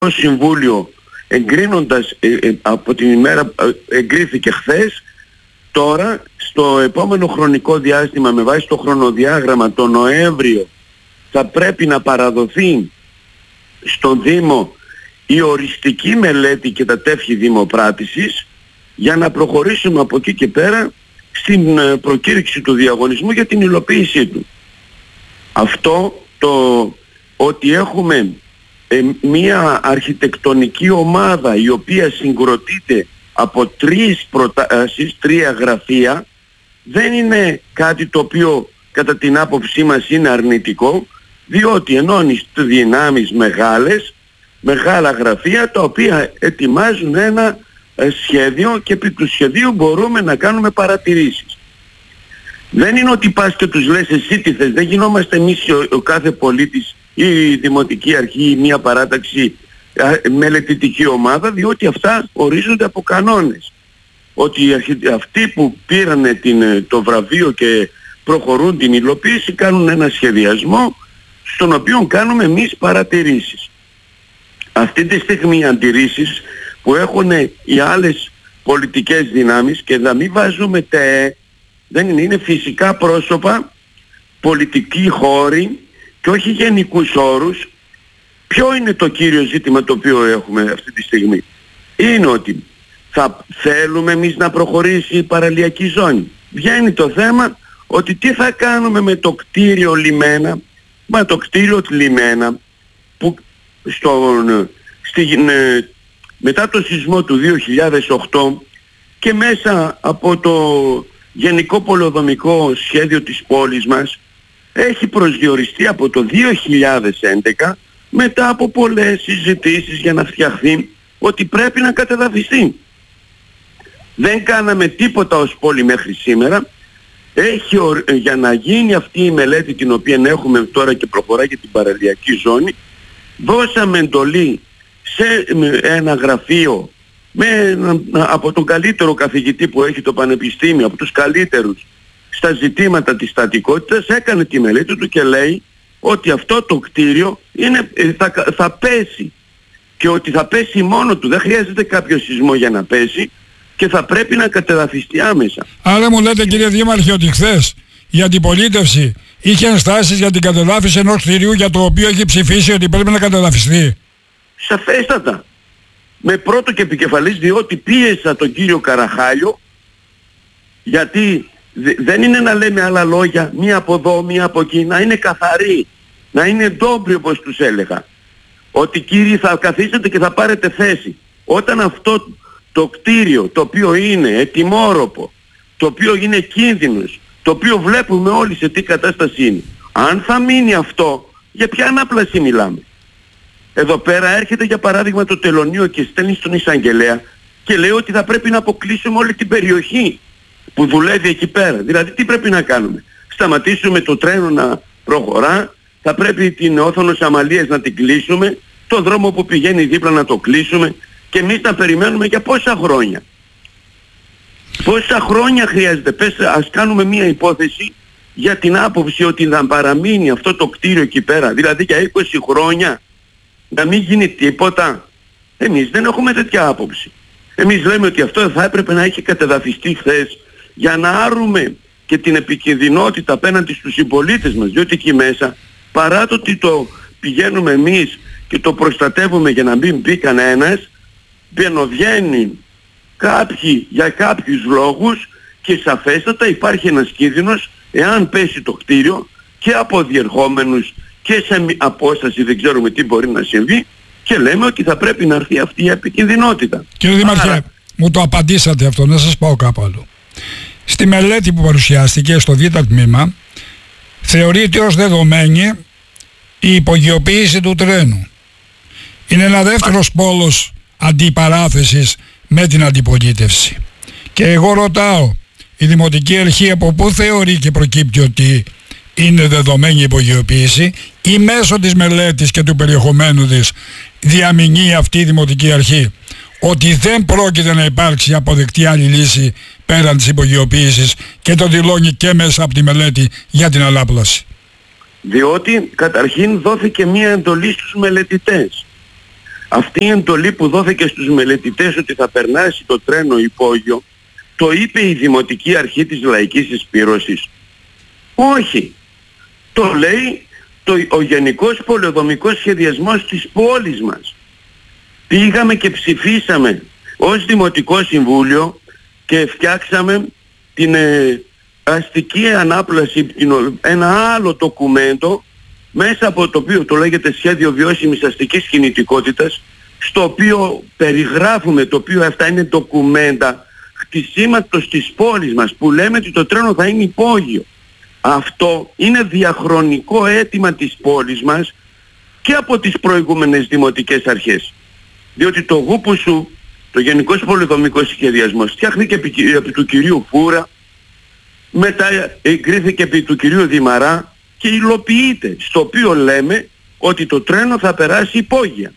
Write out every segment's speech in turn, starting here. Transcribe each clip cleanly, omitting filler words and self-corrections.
Συμβούλιο εγκρίνοντας από την ημέρα εγκρίθηκε χθες, τώρα στο επόμενο χρονικό διάστημα με βάση το χρονοδιάγραμμα το Νοέμβριο θα πρέπει να παραδοθεί στον Δήμο η οριστική μελέτη και τα τεύχη δημοπράτησης για να προχωρήσουμε από εκεί και πέρα στην προκήρυξη του διαγωνισμού για την υλοποίησή του. Αυτό το ότι έχουμε μία αρχιτεκτονική ομάδα η οποία συγκροτείται από 3 προτάσεις, 3 γραφεία, δεν είναι κάτι το οποίο κατά την άποψή μας είναι αρνητικό, διότι ενώνει δυνάμεις μεγάλα γραφεία τα οποία ετοιμάζουν ένα σχέδιο και επί του σχεδίου μπορούμε να κάνουμε παρατηρήσεις. Δεν είναι ότι πας και τους λες εσύ τι θες, δεν γινόμαστε εμείς ο κάθε πολίτης ή η Δημοτική Αρχή ή μια παράταξη μελετητική ομάδα, διότι αυτά ορίζονται από κανόνες. Ότι αυτοί που πήραν το βραβείο και προχωρούν την υλοποίηση κάνουν ένα σχεδιασμό στον οποίο κάνουμε εμείς παρατηρήσεις. Αυτή τη στιγμή οι αντιρρήσεις που έχουν οι άλλες πολιτικές δυνάμεις, και να μην βάζουμε δεν είναι φυσικά πρόσωπα, πολιτικοί χώροι και όχι γενικούς όρους. Ποιο είναι το κύριο ζήτημα το οποίο έχουμε αυτή τη στιγμή? Είναι ότι θα θέλουμε εμείς να προχωρήσει η παραλιακή ζώνη. Βγαίνει το θέμα ότι τι θα κάνουμε με το κτίριο λιμένα, το κτίριο λιμένα που μετά το σεισμό του 2008 και μέσα από το γενικό πολεοδομικό σχέδιο της πόλης μας έχει προσδιοριστεί από το 2011 μετά από πολλές συζητήσεις για να φτιαχθεί ότι πρέπει να κατεδαφιστεί. Δεν κάναμε τίποτα ως πόλη μέχρι σήμερα. Για να γίνει αυτή η μελέτη την οποία έχουμε τώρα και προχωράει για την παραλιακή ζώνη, δώσαμε εντολή σε ένα γραφείο από τον καλύτερο καθηγητή που έχει το Πανεπιστήμιο, από τους καλύτερους στα ζητήματα της στατικότητας, έκανε τη μελέτη του και λέει ότι αυτό το κτίριο θα πέσει και ότι θα πέσει μόνο του, δεν χρειάζεται κάποιο σεισμό για να πέσει και θα πρέπει να κατεδαφιστεί άμεσα. Άρα μου λέτε κύριε Δήμαρχε ότι χθες η αντιπολίτευση είχε ενστάσεις για την κατεδάφιση ενός κτιρίου για το οποίο έχει ψηφίσει ότι πρέπει να κατεδαφιστεί? Σαφέστατα. Με πρώτο και επικεφαλής, διότι πίεσα τον κύριο Καραχάλιο, γιατί δεν είναι να λέμε άλλα λόγια, μία από εδώ, μία από εκεί, να είναι καθαρή, να είναι ντόμπρι όπως τους έλεγα. Ότι κύριοι θα καθίσετε και θα πάρετε θέση. Όταν αυτό το κτίριο, το οποίο είναι ετοιμόρροπο, το οποίο είναι κίνδυνος, το οποίο βλέπουμε όλοι σε τι κατάσταση είναι, αν θα μείνει αυτό, για ποια ανάπλαση μιλάμε? Εδώ πέρα έρχεται για παράδειγμα το τελωνείο και στέλνει στον εισαγγελέα και λέει ότι θα πρέπει να αποκλείσουμε όλη την περιοχή που δουλεύει εκεί πέρα. Δηλαδή τι πρέπει να κάνουμε? Σταματήσουμε το τρένο να προχωρά, θα πρέπει την όθονο Αμαλίας να την κλείσουμε, το δρόμο που πηγαίνει δίπλα να το κλείσουμε και εμείς να περιμένουμε για πόσα χρόνια? Πόσα χρόνια χρειάζεται? Ας κάνουμε μία υπόθεση για την άποψη ότι θα παραμείνει αυτό το κτίριο εκεί πέρα, δηλαδή για 20 χρόνια να μην γίνει τίποτα. Εμείς δεν έχουμε τέτοια άποψη. Εμείς λέμε ότι αυτό θα έπρεπε να έχει κατεδαφιστεί χθες για να άρουμε και την επικινδυνότητα απέναντι στους συμπολίτες μας, διότι εκεί μέσα, παρά το ότι το πηγαίνουμε εμείς και το προστατεύουμε για να μην μπει κανένας, μπαινοβγαίνουν κάποιοι για κάποιους λόγους και σαφέστατα υπάρχει ένας κίνδυνος εάν πέσει το κτίριο και από διερχόμενους και σε απόσταση δεν ξέρουμε τι μπορεί να συμβεί και λέμε ότι θα πρέπει να έρθει αυτή η επικινδυνότητα. Κύριε Δήμαρχε, μου το απαντήσατε αυτό, να σας πάω κάπου αλλού. Στη μελέτη που παρουσιάστηκε στο Β' τμήμα θεωρείται ως δεδομένη η υπογειοποίηση του τρένου. Είναι ένα δεύτερος πόλος αντιπαράθεσης με την αντιπολίτευση. Και εγώ ρωτάω, η Δημοτική Αρχή από πού θεωρεί και προκύπτει ότι είναι δεδομένη η υπογειοποίηση ή μέσω της μελέτης και του περιεχομένου της διαμηνεί αυτή η Δημοτική Αρχή ότι δεν πρόκειται να υπάρξει αποδεκτή άλλη λύση πέραν της υπογειοποίησης και το δηλώνει και μέσα από τη μελέτη για την ανάπλαση? Διότι καταρχήν δόθηκε μία εντολή στους μελετητές. Αυτή η εντολή που δόθηκε στους μελετητές ότι θα περνάσει το τρένο υπόγειο, το είπε η Δημοτική Αρχή της Λαϊκής Συσπήρωσης? Όχι. Το λέει ο Γενικός Πολεοδομικός Σχεδιασμός της πόλης μας. Πήγαμε και ψηφίσαμε ως Δημοτικό Συμβούλιο και φτιάξαμε την αστική ανάπλαση, ένα άλλο ντοκουμέντο μέσα από το οποίο το λέγεται Σχέδιο Βιώσιμης Αστικής Κινητικότητας, στο οποίο περιγράφουμε, το οποίο αυτά είναι ντοκουμέντα χτισήματος της πόλης μας, που λέμε ότι το τρένο θα είναι υπόγειο. Αυτό είναι διαχρονικό αίτημα της πόλης μας και από τις προηγούμενες δημοτικές αρχές. Διότι το ΓΟΥΠΟΣΟΥ, το Γενικός Πολεοδομικός Σχεδιασμός, φτιάχθηκε επί του κυρίου Φούρα, μετά εγκρίθηκε επί του κυρίου Δημαρά και υλοποιείται, στο οποίο λέμε ότι το τρένο θα περάσει υπόγεια.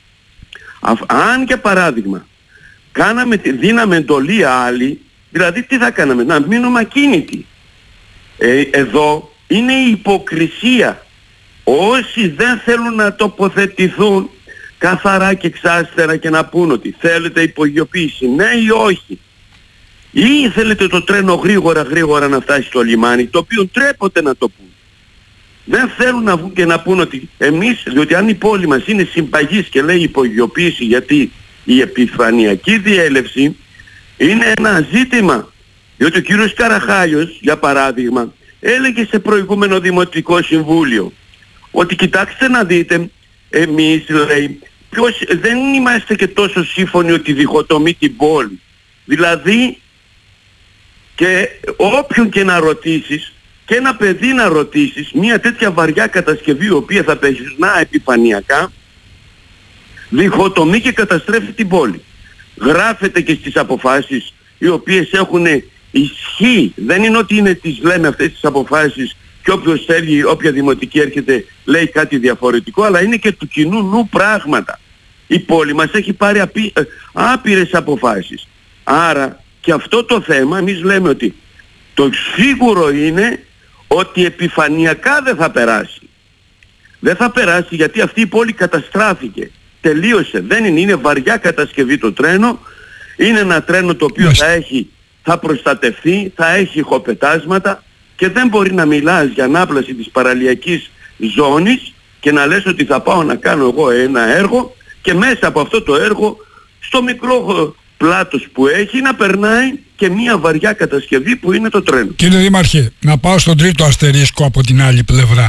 Αν και παράδειγμα δίναμε εντολή άλλη, δηλαδή τι θα κάναμε? Να μείνουμε ακίνητοι. Εδώ είναι η υποκρισία. Όσοι δεν θέλουν να τοποθετηθούν καθαρά και εξάστερα και να πούν ότι θέλετε υπογειοποίηση, ναι ή όχι, ή θέλετε το τρένο γρήγορα να φτάσει στο λιμάνι, το οποίο τρέπονται να το πούν. Δεν θέλουν να βγουν και να πούν ότι εμείς, διότι αν η πόλη μας είναι συμπαγής και λέει υπογειοποίηση, γιατί η επιφανειακή διέλευση είναι ένα ζήτημα. Διότι ο κύριος Καραχάλιος, για παράδειγμα, έλεγε σε προηγούμενο Δημοτικό Συμβούλιο ότι κοιτάξτε να δείτε, εμείς, λέει, δεν είμαστε και τόσο σύμφωνοι ότι διχοτομεί την πόλη. Δηλαδή, και όποιον και να ρωτήσεις, και ένα παιδί να ρωτήσεις, μια τέτοια βαριά κατασκευή, η οποία θα περνά επιφανειακά, διχοτομεί και καταστρέφει την πόλη. Γράφεται και στις αποφάσεις οι οποίες έχουν ισχύ. Δεν είναι ότι είναι τις λέμε αυτές τις αποφάσεις και όποιος θέλει, όποια δημοτική έρχεται λέει κάτι διαφορετικό, αλλά είναι και του κοινού νου πράγματα. Η πόλη μας έχει πάρει άπειρες αποφάσεις. Άρα και αυτό το θέμα εμείς λέμε ότι το σίγουρο είναι ότι επιφανειακά δεν θα περάσει. Δεν θα περάσει γιατί αυτή η πόλη καταστράφηκε. Τελείωσε. Δεν είναι βαριά κατασκευή το τρένο. Είναι ένα τρένο το οποίο θα προστατευτεί, θα έχει ηχοπετάσματα και δεν μπορεί να μιλάς για ανάπλαση της παραλιακής ζώνης και να λες ότι θα πάω να κάνω εγώ ένα έργο και μέσα από αυτό το έργο στο μικρό πλάτος που έχει να περνάει και μια βαριά κατασκευή που είναι το τρένο. Κύριε Δήμαρχε, να πάω στον τρίτο αστερίσκο από την άλλη πλευρά.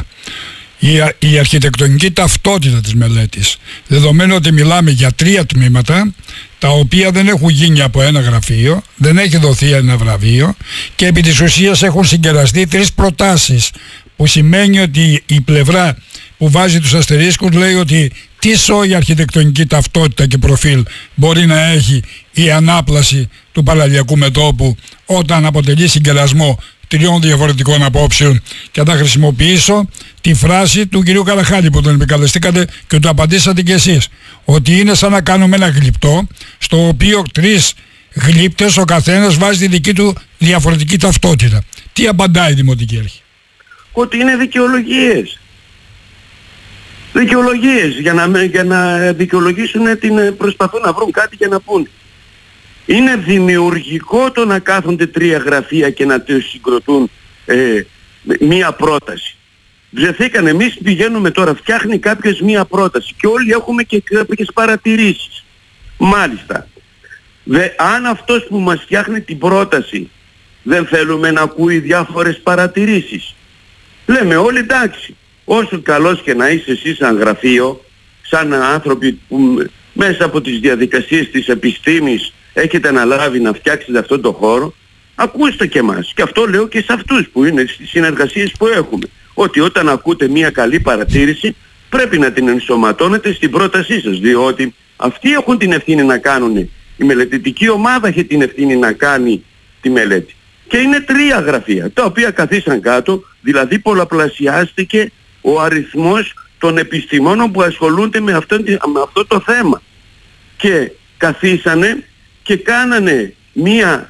Η αρχιτεκτονική ταυτότητα της μελέτης, δεδομένου ότι μιλάμε για 3 τμήματα τα οποία δεν έχουν γίνει από ένα γραφείο, δεν έχει δοθεί ένα βραβείο και επί της ουσίας έχουν συγκεραστεί 3 προτάσεις, που σημαίνει ότι η πλευρά που βάζει τους αστερίσκους λέει ότι τι σώη αρχιτεκτονική ταυτότητα και προφίλ μπορεί να έχει η ανάπλαση του παραλιακού μετώπου όταν αποτελεί συγκερασμό 3 διαφορετικών απόψεων. Και θα χρησιμοποιήσω τη φράση του κυρίου Καραχάλη που τον επικαλεστήκατε και του απαντήσατε κι εσείς, ότι είναι σαν να κάνουμε ένα γλυπτό στο οποίο 3 γλύπτες ο καθένας βάζει τη δική του διαφορετική ταυτότητα. Τι απαντάει η Δημοτική Αρχή? Ότι είναι δικαιολογίες. Δικαιολογίες για να δικαιολογήσουν προσπαθούν να βρουν κάτι και να πούνε. Είναι δημιουργικό το να κάθονται 3 γραφεία και να τους συγκροτούν μία πρόταση. Βρεθήκαν, εμείς πηγαίνουμε τώρα, φτιάχνει κάποιος μία πρόταση και όλοι έχουμε και κάποιες παρατηρήσεις. Μάλιστα. Αν αυτός που μας φτιάχνει την πρόταση δεν θέλουμε να ακούει διάφορες παρατηρήσεις, λέμε όλοι εντάξει. Όσο καλός και να είσαι εσύ σαν γραφείο, σαν άνθρωποι που μέσα από τις διαδικασίες της επιστήμης έχετε αναλάβει να φτιάξετε αυτόν τον χώρο, ακούστε και εμάς. Και αυτό λέω και σε αυτούς που είναι στις συνεργασίες που έχουμε. Ότι όταν ακούτε μια καλή παρατήρηση πρέπει να την ενσωματώνετε στην πρότασή σας. Διότι αυτοί έχουν την ευθύνη να κάνουν. Η μελετητική ομάδα έχει την ευθύνη να κάνει τη μελέτη. Και είναι 3 γραφεία τα οποία καθίσαν κάτω, δηλαδή πολλαπλασιάστηκε ο αριθμός των επιστημόνων που ασχολούνται με αυτό το θέμα. Και καθίσανε και κάνανε μία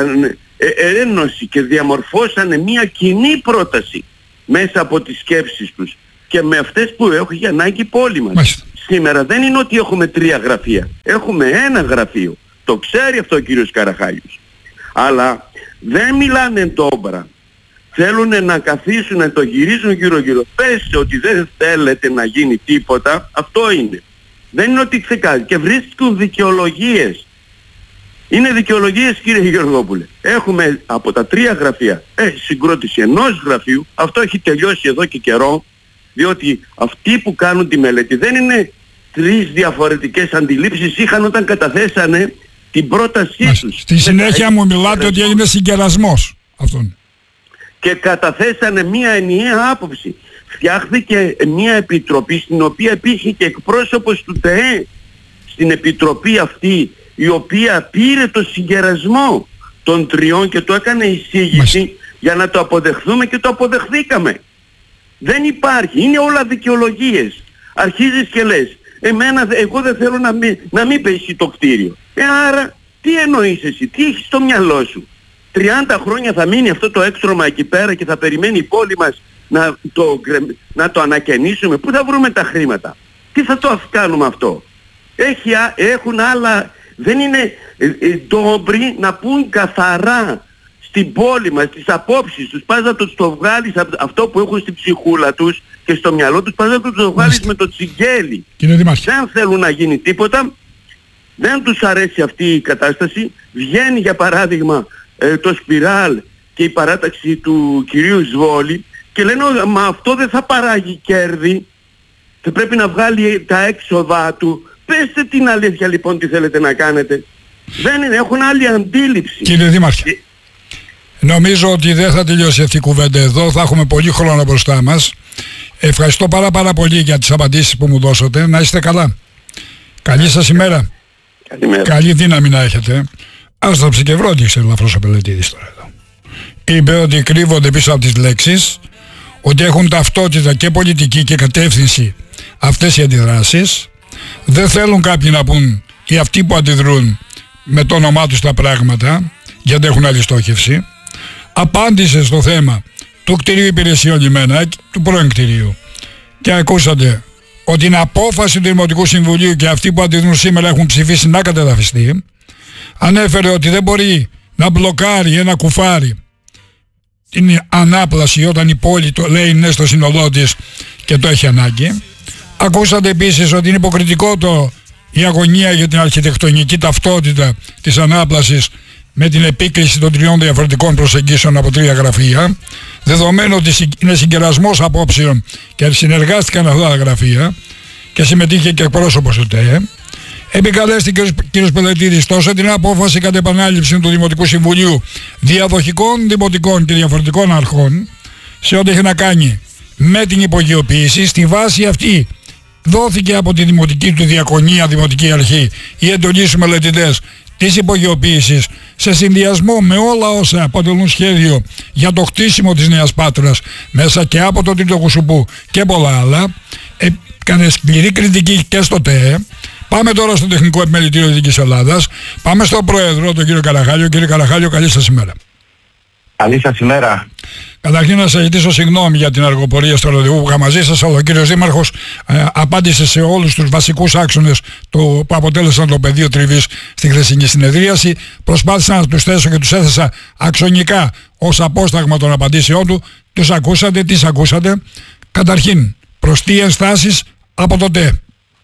ένωση και διαμορφώσανε μία κοινή πρόταση μέσα από τις σκέψεις τους και με αυτές που έχει ανάγκη η πόλη μας. σήμερα δεν είναι ότι έχουμε 3 γραφεία. Έχουμε ένα γραφείο. Το ξέρει αυτό ο κύριος Καραχάλιος. Αλλά δεν μιλάνε τόμπρα. Θέλουν να καθίσουν, να το γυρίζουν γύρω-γύρω. Πες ότι δεν θέλετε να γίνει τίποτα, αυτό είναι. Δεν είναι ότι ξεκάθαρα. Και βρίσκουν δικαιολογίες. Είναι δικαιολογίες, κύριε Γεωργόπουλε. Έχουμε από τα 3 γραφεία συγκρότηση ενός γραφείου. Αυτό έχει τελειώσει εδώ και καιρό. Διότι αυτοί που κάνουν τη μελέτη δεν είναι 3 διαφορετικές αντιλήψεις. Είχαν όταν καταθέσανε την πρότασή τους. Στη συνέχεια μου μιλάτε ότι έγινε συγκερασμός αυτόν. Και καταθέσανε μία ενιαία άποψη. Φτιάχθηκε μία επιτροπή στην οποία υπήρχε και εκπρόσωπος του ΤΕΕ στην επιτροπή αυτή, η οποία πήρε το συγκερασμό των 3 και το έκανε εισήγηση για να το αποδεχθούμε και το αποδεχθήκαμε. Δεν υπάρχει, είναι όλα δικαιολογίες. Αρχίζεις και λες, εγώ δεν θέλω να μην πέσει το κτίριο. Άρα τι εννοείς εσύ, τι έχεις στο μυαλό σου? 30 χρόνια θα μείνει αυτό το έκστρωμα εκεί πέρα και θα περιμένει η πόλη μας να το ανακαινήσουμε? Πού θα βρούμε τα χρήματα? Τι θα το κάνουμε αυτό? Έχουν άλλα, δεν είναι ντόμπροι να πούν καθαρά στην πόλη μας τις απόψεις τους. Πας να το βγάλεις αυτό που έχουν στην ψυχούλα τους και στο μυαλό τους, πας να το βγάλεις με το τσιγκέλι. Δεν θέλουν να γίνει τίποτα, δεν τους αρέσει αυτή η κατάσταση. Βγαίνει για παράδειγμα το Σπιράλ και η παράταξη του κυρίου Σβόλη και λένε μα αυτό δεν θα παράγει κέρδη, θα πρέπει να βγάλει τα έξοδα του. Πέστε την αλήθεια λοιπόν τι θέλετε να κάνετε. Έχουν άλλη αντίληψη. Κύριε Δήμαρχε, νομίζω ότι δεν θα τελειώσει αυτή η κουβέντα εδώ, θα έχουμε πολύ χρόνο μπροστά μας. Ευχαριστώ πάρα πολύ για τις απαντήσεις που μου δώσατε. Να είστε καλά. Καλή σας ημέρα. Καλημέρα. Καλή δύναμη να έχετε. Άστραψε και βρόντιξε ελαφρώς ο Πελετίδης τώρα εδώ. Είπε ότι κρύβονται πίσω από τις λέξεις, ότι έχουν ταυτότητα και πολιτική και κατεύθυνση αυτές οι αντιδράσεις. Δεν θέλουν κάποιοι να πούν, ή αυτοί που αντιδρούν με το όνομά τους τα πράγματα, γιατί έχουν άλλη στόχευση. Απάντησε στο θέμα του κτηρίου υπηρεσιών Λιμένα, του πρώην κτηρίου. Και ακούσατε ότι την απόφαση του Δημοτικού Συμβουλίου και αυτοί που αντιδρούν σήμερα έχουν ψηφίσει να κατεδαφιστεί. Ανέφερε ότι δεν μπορεί να μπλοκάρει ένα κουφάρι την ανάπλαση όταν η πόλη το λέει ναι στο σύνολό της και το έχει ανάγκη. Ακούσατε επίσης ότι είναι υποκριτικό η αγωνία για την αρχιτεκτονική ταυτότητα της ανάπλασης με την επίκληση των 3 διαφορετικών προσεγγίσεων από 3 γραφεία, δεδομένου ότι είναι συγκερασμός απόψεων και συνεργάστηκαν αυτά τα γραφεία και συμμετείχε και εκπρόσωπος του ΤΕΕ. Επικαλέστηκε ο κ. Πελετίδης τόσο την απόφαση κατ' επανάληψη του Δημοτικού Συμβουλίου διαδοχικών δημοτικών και διαφορετικών αρχών σε ό,τι έχει να κάνει με την υπογειοποίηση. Στη βάση αυτή δόθηκε από τη δημοτική του διακονία, δημοτική αρχή, η εντολή στους μελετητές της υπογειοποίησης σε συνδυασμό με όλα όσα αποτελούν σχέδιο για το χτίσιμο της Νέας Πάτρας μέσα και από το Τρίτο Κουσουπού και πολλά άλλα. Έκανε σκληρή κριτική και στο ΤΕΕ. Πάμε τώρα στο Τεχνικό Επιμελητήριο Δυτικής Ελλάδας. Πάμε στον Πρόεδρο, τον κύριο Καραχάλιο. Κύριε Καραχάλιο, καλή σας ημέρα. Καλή σας ημέρα. Καταρχήν να σας ζητήσω συγγνώμη για την αργοπορία στο ραντεβού που είχα μαζί σας, αλλά ο κύριος Δήμαρχος απάντησε σε όλους τους βασικούς άξονες που αποτέλεσαν το πεδίο τριβής στη χθεσινή συνεδρίαση. Προσπάθησα να τους θέσω και τους έθεσα αξονικά ως απόσταγμα των απαντήσεών του. Τους ακούσατε, τις ακούσατε. Καταρχήν, προς τι ενστάσεις από το ΤΕ?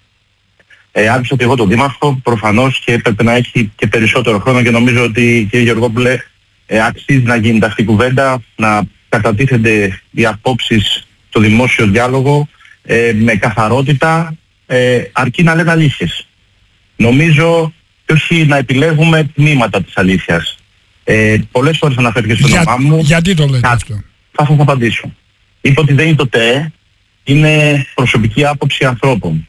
Άκουσα και εγώ τον Δήμαρχο, προφανώς, και έπρεπε να έχει και περισσότερο χρόνο και νομίζω ότι, κύριε Γεωργόπουλε, αξίζει να γίνεται αυτή η κουβέντα, να κατατίθενται οι απόψεις στο δημόσιο διάλογο με καθαρότητα, αρκεί να λένε αλήθειες. Νομίζω και όχι να επιλέγουμε τμήματα της αλήθειας. Πολλές φορές αναφέρθηκε στο όνομά μου. Γιατί το λέτε αυτό? Θα σας απαντήσω. Είπα ότι δεν είναι το ΤΕΕ, είναι προσωπική άποψη ανθρώπων.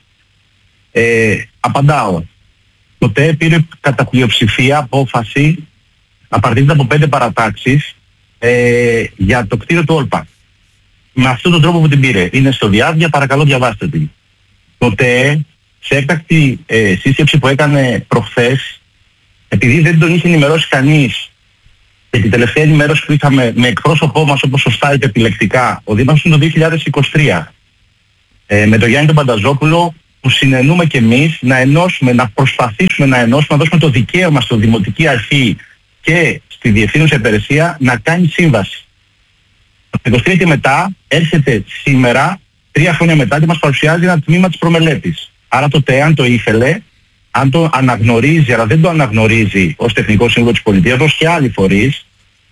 Απαντάω. Το ΤΕΕ πήρε κατά πλειοψηφία απόφαση απαρτίζεται από 5 παρατάξεις για το κτίριο του Όλπα. Με αυτόν τον τρόπο που την πήρε. Είναι στο διάβια, παρακαλώ διαβάστε την. Το ΤΕΕ σε έκτακτη σύσκεψη που έκανε προχθές, επειδή δεν τον είχε ενημερώσει κανείς και την τελευταία ενημέρωση που είχαμε με εκπρόσωπό μας, όπως σωστά είπε επιλεκτικά, ο Δήμαρχος είναι το 2023. Με τον Γιάννη τον Πανταζόπουλο που συνενούμε κι εμείς να ενώσουμε, να προσπαθήσουμε να ενώσουμε, να δώσουμε το δικαίωμα στο Δημοτική Αρχή και στη Διευθύνουσα Υπηρεσία να κάνει σύμβαση. Το 23 και μετά έρχεται σήμερα, 3 χρόνια μετά, και μας παρουσιάζει ένα τμήμα της προμελέτης. Άρα τότε, αν το ήθελε, αν το αναγνωρίζει, αλλά δεν το αναγνωρίζει ως Τεχνικό Σύμβουλο της Πολιτείας, ως και άλλοι φορείς,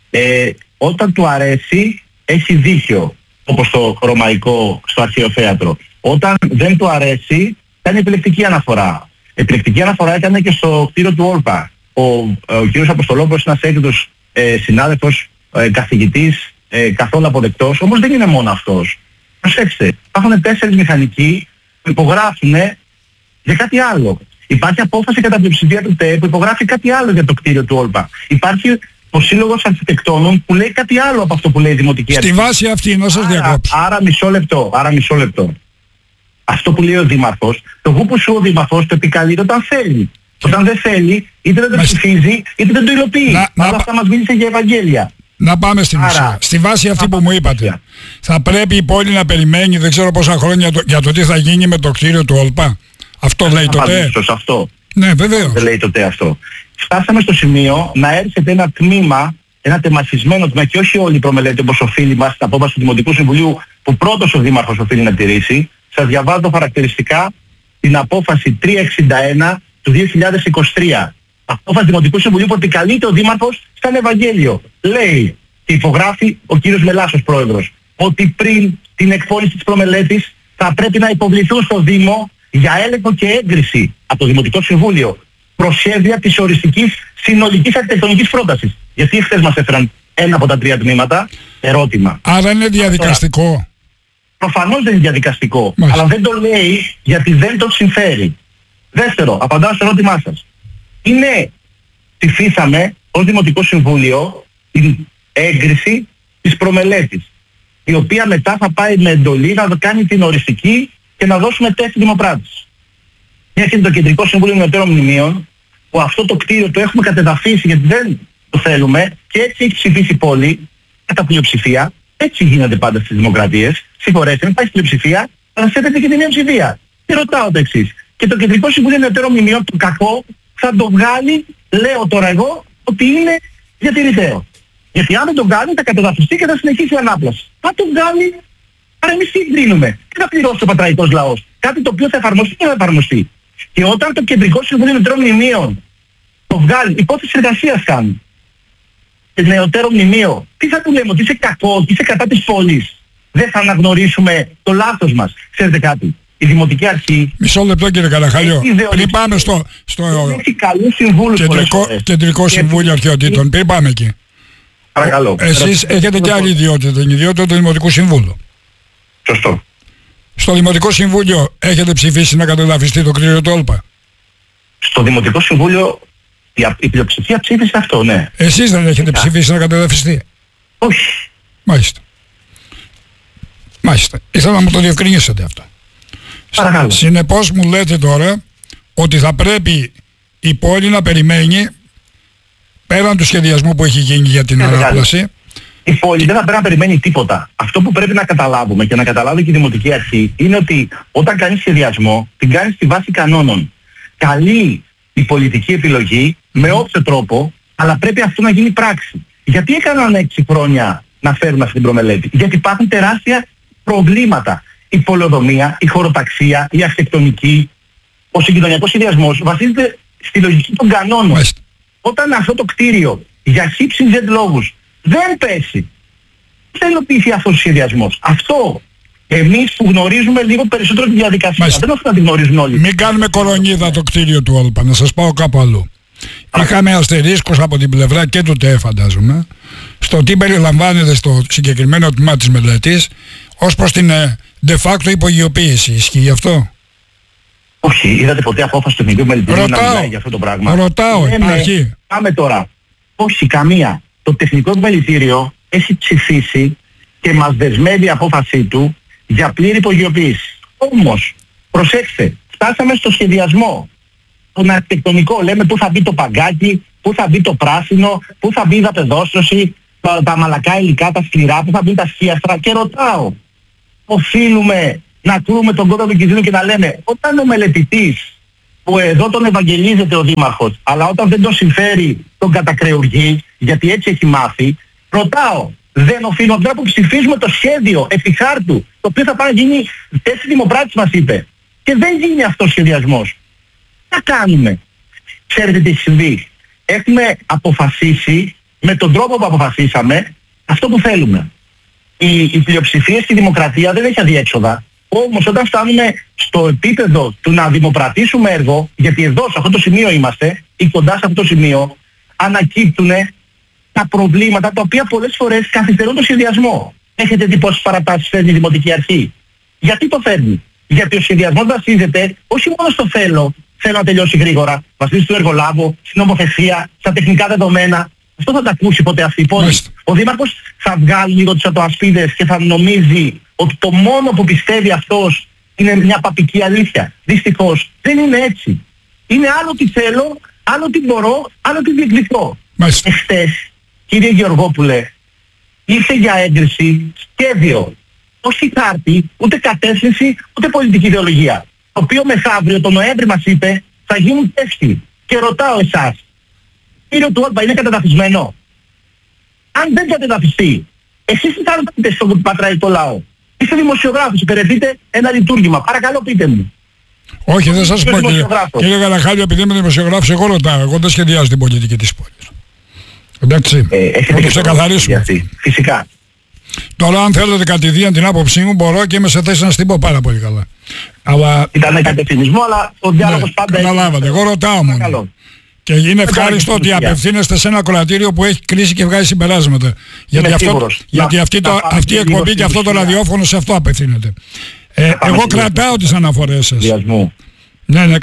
όταν του αρέσει, έχει δίκιο, όπως το Ρωμαϊκό στο Αρχαίο Θέατρο. Όταν δεν του αρέσει, κάνει επιλεκτική αναφορά. Επιλεκτική αναφορά έκανε και στο κτίριο του Όλπα. Ο κ. Αποστολόπουλος είναι ένας έγκριτος συνάδελφος, καθηγητής, καθόλου αποδεκτός, όμως δεν είναι μόνο αυτός. Προσέξτε, υπάρχουν 4 μηχανικοί που υπογράφουν για κάτι άλλο. Υπάρχει απόφαση κατά πλειοψηφία του ΤΕ που υπογράφει κάτι άλλο για το κτίριο του Όλπα. Υπάρχει ο Σύλλογος Αρχιτεκτόνων που λέει κάτι άλλο από αυτό που λέει η Δημοτική Αρχή. Στη βάση αυτή, να σας διακόψω. Άρα μισό λεπτό. Αυτό που λέει ο Δήμαρχος, το γούπου σου ο Δήμαρχος το επικαλείται όταν θέλει. Όταν δεν θέλει, είτε δεν το ψηφίζει, είτε δεν το υλοποιεί. Αλλά αυτά μας μίλησε για Ευαγγέλια. Να πάμε στην ουσία. Στη βάση αυτή που μου είπατε, θα πρέπει η πόλη να περιμένει δεν ξέρω πόσα χρόνια για το τι θα γίνει με το κτίριο του Όλπα. Αυτό λέει το ΤΕ. Αυτό. Ναι, βεβαίως. Δεν λέει το ΤΕ αυτό. Φτάσαμε στο σημείο να έρχεται ένα τμήμα, ένα τεμαχισμένο τμήμα, και όχι όλη η προμελέτη όπως οφείλει μας στην απόφαση του Δημοτικού Συμβουλίου που πρώτος ο Δήμαρχος οφείλει να τηρήσει. Σας διαβάζω χαρακτηριστικά την απόφαση 361 του 2023. Απόφαση Δημοτικού Συμβουλίου που επικαλείται ο Δήμαρχος σαν Ευαγγέλιο. Λέει και υπογράφει ο κύριος Μελάσος πρόεδρος ότι πριν την εκπόνηση της προμελέτης θα πρέπει να υποβληθούν στο Δήμο για έλεγχο και έγκριση από το Δημοτικό Συμβούλιο προσχέδια της οριστικής συνολικής αρχιτεκτονικής πρότασης. Γιατί χθες μας έφεραν ένα από τα 3 τμήματα. Ερώτημα. Άρα είναι διαδικαστικό. Προφανώς δεν είναι διαδικαστικό. Μάλιστα. Αλλά δεν το λέει γιατί δεν τον συμφέρει. Δεύτερο, απαντάω στο ερώτημά σας. Ψηφίσαμε ως Δημοτικό Συμβούλιο την έγκριση της προμελέτης, η οποία μετά θα πάει με εντολή να κάνει την οριστική και να δώσουμε τεστ δημοπράτης. Έχει το Κεντρικό Συμβούλιο Μνημετέρων Μνημείων, που αυτό το κτίριο το έχουμε κατεδαφίσει γιατί δεν το θέλουμε και έτσι έχει ψηφίσει η πόλη κατά πλειοψηφία. Έτσι γίνεται πάντα στις δημοκρατίες. Συγχωρέστε με, υπάρχει πλειοψηφία, αλλά σέβεται και τη μειοψηφία. Και ρωτάω το εξής. Και το Κεντρικό Συμβούλιο Μνημετέρων Μνημείων, το κακό, θα το βγάλει, λέω τώρα εγώ, ότι είναι διατηρηταίο. Γιατί αν δεν το βγάλει θα κατεδαφιστεί και θα συνεχίσει η ανάπλαση. Αν το βγάλει, άρα εμείς τι εγκρίνουμε. Τι θα πληρώσει ο πατραϊκός λαός. Κάτι το οποίο θα εφαρμοστεί και θα εφαρμοστεί. Και όταν το Κεντρικό Συμβούλιο Νεωτέρων Μνημείων το βγάλει, υπόθεση εργασίας κάνει. Νεωτέρων Μνημείο, τι θα του λέμε, ότι είσαι κακό, ότι είσαι κατά της πόλης. Δεν θα αναγνωρίσουμε το λάθος μας. Ξέρετε κάτι. Η Δημοτική Αρχή... Μισό λεπτό κύριε Καραχαλιό. Πριν πάμε στο Κεντρικό Συμβούλιο Αρχαιοτήτων, πριν πάμε εκεί. Παρακαλώ. Εσείς έχετε και άλλη ιδιότητα, την ιδιότητα του Δημοτικού Συμβούλου. Σωστό. Στο Δημοτικό Συμβούλιο έχετε ψηφίσει να κατεδαφιστεί το κτίριο του Όλπα. Στο Δημοτικό Συμβούλιο η πλειοψηφία ψήφισε αυτό, ναι. Εσείς δεν έχετε ψηφίσει να κατεδαφιστεί. Όχι. Μάλιστα. Μάλιστα. Ήθελα να μου το διευκρινίσετε αυτό. Παρακαλώ. Συνεπώς μου λέτε τώρα ότι θα πρέπει η πόλη να περιμένει πέραν του σχεδιασμού που έχει γίνει για την ανάπλαση. Η πόλη δεν θα πρέπει να περιμένει τίποτα. Αυτό που πρέπει να καταλάβουμε και να καταλάβει και η Δημοτική Αρχή είναι ότι όταν κάνει σχεδιασμό την κάνει στη βάση κανόνων. Καλεί η πολιτική επιλογή με όποιο τρόπο, αλλά πρέπει αυτό να γίνει πράξη. Γιατί έκαναν 6 χρόνια να φέρουν αυτή την προμελέτη? Γιατί υπάρχουν τεράστια προβλήματα. Η πολεοδομία, η χωροταξία, η αρχιτεκτονική, ο συγκοινωνιακός σχεδιασμός βασίζεται στη λογική των κανόνων. Όταν αυτό το κτίριο για χύψης λόγους δεν πέσει, θα υλοποιηθεί αυτός ο σχεδιασμός. Αυτό εμείς που γνωρίζουμε λίγο περισσότερο τη διαδικασία. Δεν οφείλουμε να τη γνωρίζουν όλοι. Μην κάνουμε κορονίδα το κτίριο του Όλπα, να σας πάω κάπου αλλού. Είχαμε αστερίσκους από την πλευρά και του ΤΕ, φαντάζομαι, στο τι περιλαμβάνεται στο συγκεκριμένο τμήμα της μελέτης ως προς την de facto υπογειοποίηση. Ισχύει αυτό? Όχι, είδατε ποτέ απόφαση του Εθνικού Μελετηρίου να μιλάει για αυτό το πράγμα? Ρωτάω, υπάρχει? Πάμε τώρα. Όχι, καμία. Το Τεχνικό Επιμελητήριο έχει ψηφίσει και μας δεσμεύει η απόφασή του για πλήρη υπογειοποίηση. Όμως, προσέξτε, φτάσαμε στο σχεδιασμό. Τον αρχιτεκτονικό, λέμε πού θα μπει το παγκάκι, πού θα μπει το πράσινο, πού θα μπει η δαπεδόστρωση, τα μαλακά υλικά, τα σκληρά, πού θα μπει τα σκίαστρα. Και ρωτάω, οφείλουμε να κρούμε τον κόδωνα του κινδύνου και να λέμε όταν ο μελετητής που εδώ τον ευαγγελίζεται ο δήμαρχος, αλλά όταν δεν τον συμφέρει τον κατακρεουργεί, γιατί έτσι έχει μάθει, ρωτάω, δεν οφείλω από τώρα που ψηφίζουμε το σχέδιο επί χάρτου, το οποίο θα πάει να γίνει θέση δημοπράτης μας είπε, και δεν γίνει αυτός ο σχεδιασμός. Τι κάνουμε? Ξέρετε τι συμβεί? Έχουμε αποφασίσει με τον τρόπο που αποφασίσαμε αυτό που θέλουμε. Η πλειοψηφία στη δημοκρατία δεν έχει αδιέξοδα. Όμως όταν φτάνουμε στο επίπεδο του να δημοπρατήσουμε έργο, γιατί εδώ σε αυτό το σημείο είμαστε ή κοντά σε αυτό το σημείο, ανακύπτουν τα προβλήματα τα οποία πολλές φορές καθυστερούν το σχεδιασμό. Έχετε δει πόσες παρατάσεις φέρνει η Δημοτική Αρχή? Γιατί το φέρνει? Γιατί ο σχεδιασμός βασίζεται όχι μόνο στο θέλω να τελειώσει γρήγορα, βασίζεται στο εργολάβο, στην νομοθεσία, στα τεχνικά δεδομένα. Αυτό θα τα ακούσει ποτέ αυτή η πόλη. Ο Δήμαρχος θα βγάλει λίγο τις ατοασπίδες και θα νομίζει ότι το μόνο που πιστεύει αυτός είναι μια παπική αλήθεια. Δυστυχώς δεν είναι έτσι. Είναι άλλο τι θέλω, άλλο τι μπορώ, άλλο τι διεκδικώ. Εχθές, κύριε Γεωργόπουλε, ήρθε για έγκριση σχέδιο. Όχι χάρτη, ούτε κατεύθυνση, ούτε πολιτική ιδεολογία. Το οποίο μεθαύριο, τον Νοέμβρη μας είπε, θα γίνουν τεστ. Και ρωτάω εσάς, κύριο του Όρμπα, είναι κατεδαφισμένο? Αν δεν κατεδαφιστεί, εσείς τι θα ρωτάτε στον πατραϊκό λαό? Είστε δημοσιογράφος, υπηρετείτε ένα λειτουργήμα. Παρακαλώ πείτε μου. Όχι, δεν σας πω κύριε Καραχάλη, επειδή είμαι δημοσιογράφος, εγώ ρωτάω. Εγώ δεν σχεδιάζω την πολιτική της πόλης. Εντάξει, θα το ξεκαθαρίσουμε. Φυσικά. Τώρα αν θέλετε κατηδίαν την άποψή μου μπορώ και είμαι σε θέση να σας την πω πάρα πολύ καλά. Αλλά... Ήταν κατευθυνισμό, αλλά ο διάλογος πάντα... Καταλάβατε, εγώ ρωτάω μόνο. Και είναι ευχάριστο ότι απευθύνεστε σε ένα κολατήριο που έχει κλείσει και βγάζει συμπεράσματα. Γιατί αυτή η εκπομπή και αυτό το ραδιόφωνο σε αυτό απευθύνεται. Εγώ κρατάω τις αναφορές σας. Ναι,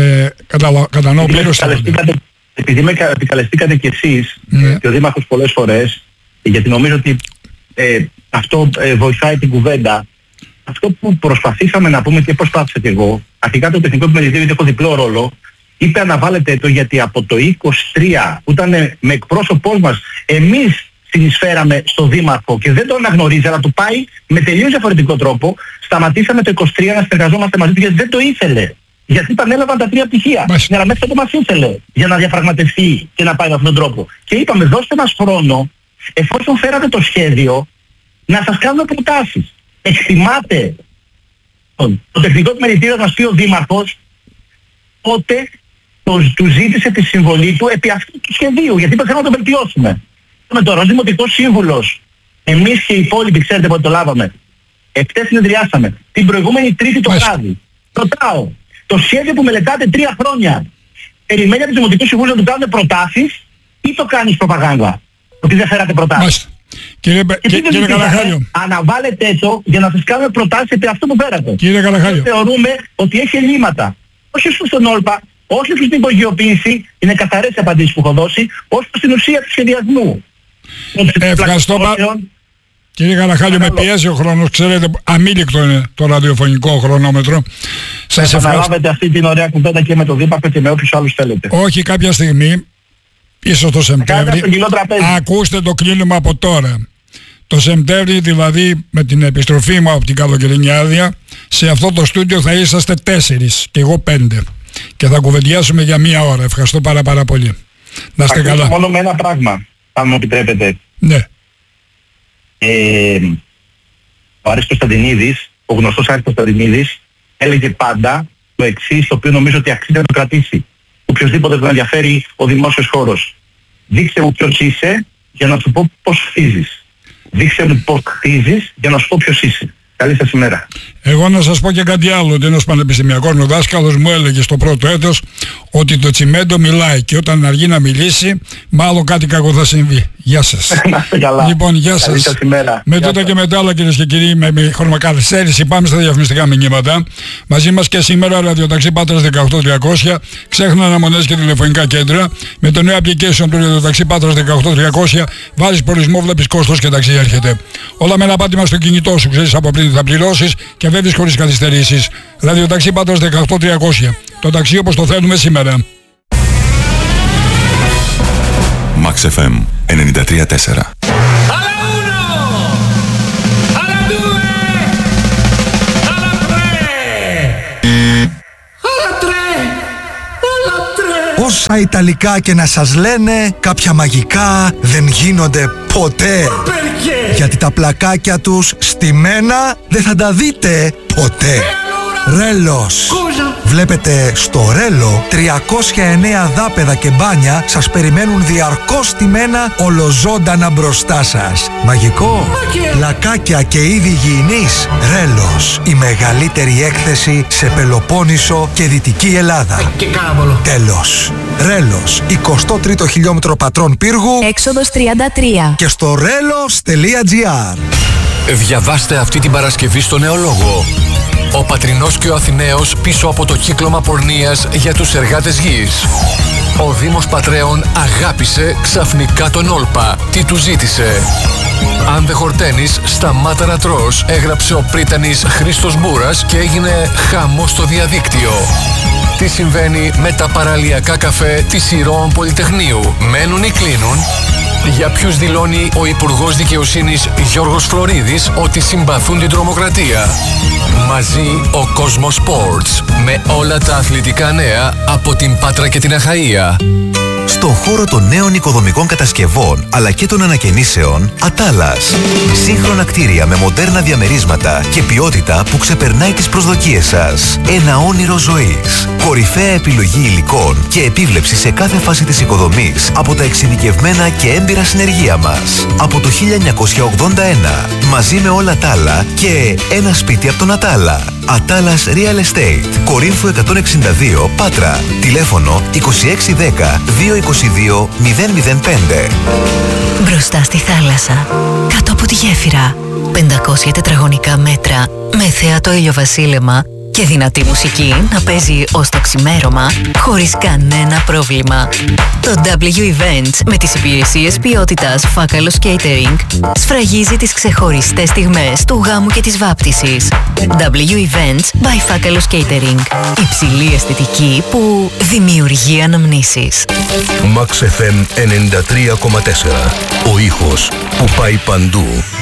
κατανοώ πλήρως. Επειδή με επικαλεστήκατε κι εσείς και ο Δήμαρχος πολλές φορές, γιατί νομίζω ότι αυτό βοηθάει την κουβέντα, αυτό που προσπαθήσαμε να πούμε και προσπάθησα κι εγώ, αρχικά το τεχνικό επιμελητήριο, γιατί έχω διπλό ρόλο, είπε αναβάλλετε το γιατί από το 23 που ήταν με εκπρόσωπός μας εμείς συνεισφέραμε στο Δήμαρχο και δεν το αναγνωρίζει, αλλά του πάει με τελείως διαφορετικό τρόπο, σταματήσαμε το 23 να συνεργαζόμαστε μαζί του γιατί δεν το ήθελε. Γιατί πανέλαβαν τα 3 πτυχία. Αλλά μέχρι τότε μας ήθελε για να διαπραγματευτεί και να πάει με αυτόν τον τρόπο. Και είπαμε δώστε μας χρόνο, εφόσον φέρατε το σχέδιο, να σας κάνουμε προτάσεις. Εκτιμάτε το τεχνικό επιμελητήριο να μας πει ο Δήμαρχος, τότε του ζήτησε τη συμβολή του επί αυτού του σχεδίου, γιατί πρέπει να το βελτιώσουμε. Με τώρα ως Δημοτικός Σύμβουλος, εμείς και οι υπόλοιποι, ξέρετε πότε το λάβαμε. Εχθές συνεδριάσαμε. Την προηγούμενη Τρίτη το βράδυ. Ρωτάω, το σχέδιο που μελετάτε 3 χρόνια, περιμένει από τους Δημοτικούς Συμβούλους να του κάνουν προτάσεις ή το κάνεις προπαγάνδα? Ότι δεν φέρατε προτάσεις. Κύριε Καραχάλιο, αναβάλλετε το για να σας κάνουμε προτάσεις επί αυτό που φέρατε. Κύριε Καραχάλιο, θεωρούμε ότι έχει ελλείμματα. Όχι στον Όρπα, όχι στην υπογειοποίηση, είναι καθαρές οι απαντήσεις που έχω δώσει, όχι στην ουσία του σχεδιασμού. Ευχαριστώ πάρα. Κύριε Καραχάλιο, με πιέζει ο χρόνος, ξέρετε, αμήλικτο είναι το ραδιοφωνικό χρονόμετρο. Σας επαναλάβετε αυτή την ωραία κουβέντα και με τον Δήμαρχο και με όποιους άλλους θέλετε. Όχι, κάποια στιγμή, ίσως το Σεπτέμβρη, ακούστε το κλείνουμε από τώρα. Το Σεπτέμβρη, δηλαδή με την επιστροφή μου από την καλοκαιρινή άδεια, σε αυτό το στούντιο θα είσαστε 4 και εγώ 5. Και θα κουβεντιάσουμε για 1 ώρα. Ευχαριστώ πάρα πολύ. Να είστε καλά. Μόνο με ένα πράγμα, αν μου επιτρέπετε. Ναι. Ο Άρης Κωνσταντινίδης, ο γνωστός Άρης Κωνσταντινίδης, έλεγε πάντα το εξής, το οποίο νομίζω ότι αξίζει να το κρατήσει. Οποιοςδήποτε τον ενδιαφέρει ο δημόσιος χώρος. Δείξε μου ποιος είσαι για να σου πω πώς χτίζεις. Δείξε μου πώς χτίζεις για να σου πω ποιος είσαι. Καλή σας ημέρα. Εγώ να σας πω και κάτι άλλο, ότι ένας πανεπιστημιακός μου δάσκαλος μου έλεγε στο πρώτο έτος ότι το τσιμέντο μιλάει και όταν αργεί να μιλήσει μάλλον κάτι κακό θα συμβεί. Γεια σας. Να είστε καλά. Λοιπόν, γεια σας. Καλή σας ημέρα. Με τούτα και μετά άλλα κυρίες και κύριοι, με χρονοκαθυστέρηση πάμε στα διαφημιστικά μηνύματα. Μαζί μας και σήμερα ραδιοταξί Πάτρας 18300, ξέχνα αναμονές και τηλεφωνικά κέντρα. Με το νέο application του ραδιοταξί Πάτρας 18300 βάζεις προορισμό, βλέπεις κόστος και ταξί έρχεται. Όλα με ένα πάτημα στο κινητό σου, ξέρεις από πριν θα πληρώσεις και βέβαιες χωρίς καθυστερήσεις. Ραδιοταξί Πάτρας 18300. Το ταξί όπως το θέλουμε σήμερα. Max FM 93.4. όσα ιταλικά και να σας λένε, κάποια μαγικά δεν γίνονται ποτέ. Γιατί τα πλακάκια τους στημένα δεν θα τα δείτε ποτέ. Ρέλος. Βλέπετε, στο Ρέλο 309 δάπεδα και μπάνια σας περιμένουν διαρκώς στημένα ολοζώντανα μπροστά σας. Μαγικό. Πλακάκια και είδη υγιεινής. Ρέλος. Η μεγαλύτερη έκθεση σε Πελοπόννησο και Δυτική Ελλάδα. Τέλος. Ρέλος. 23ο χιλιόμετρο Πατρών Πύργου. Έξοδος 33. Και στο relos.gr. Διαβάστε αυτή την Παρασκευή στο Νεολόγο. Ο Πατρινός και ο Αθηναίος πίσω από το κύκλωμα πορνείας για τους εργάτες γης. Ο Δήμος Πατρέων αγάπησε ξαφνικά τον Όλπα. Τι του ζήτησε? Αν δεν χορταίνεις, σταμάτα να τρως, έγραψε ο πρίτανης Χρήστος Μπούρας και έγινε χαμός στο διαδίκτυο. Τι συμβαίνει με τα παραλιακά καφέ της Ηρώων Πολυτεχνείου? Μένουν ή κλείνουν? Για ποιους δηλώνει ο Υπουργός Δικαιοσύνης Γιώργος Φλωρίδης ότι συμπαθούν την τρομοκρατία? Μαζί ο Κόσμος Sports, με όλα τα αθλητικά νέα από την Πάτρα και την Αχαΐα. Στον χώρο των νέων οικοδομικών κατασκευών αλλά και των ανακαινήσεων, Ατάλας. Σύγχρονα κτίρια με μοντέρνα διαμερίσματα και ποιότητα που ξεπερνάει τις προσδοκίες σας. Ένα όνειρο ζωής. Κορυφαία επιλογή υλικών και επίβλεψη σε κάθε φάση της οικοδομής από τα εξειδικευμένα και έμπειρα συνεργεία μας. Από το 1981, μαζί με όλα τα άλλα και ένα σπίτι από τον Ατάλα. Ατάλας Real Estate. Κορίνθου 162, Πάτρα. Τηλέφωνο 2610 222 005. Μπροστά στη θάλασσα, κάτω από τη γέφυρα, 500 τετραγωνικά μέτρα με θέατο ηλιοβασίλεμα και δυνατή μουσική να παίζει ως το ξημέρωμα χωρίς κανένα πρόβλημα. Το W Events με τις υπηρεσίες ποιότητας Φάκαλος Catering σφραγίζει τις ξεχωριστές στιγμές του γάμου και της βάπτισης. W Events by Φάκαλος Catering. Υψηλή αισθητική που δημιουργεί αναμνήσεις. Max FM 93,4. Ο ήχος που πάει παντού.